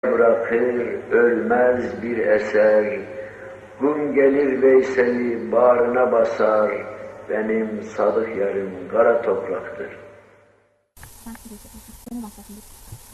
bırakır, ölmez bir eser. Gün gelir Veysel'i bağrına basar, benim sadık yarım kara topraktır.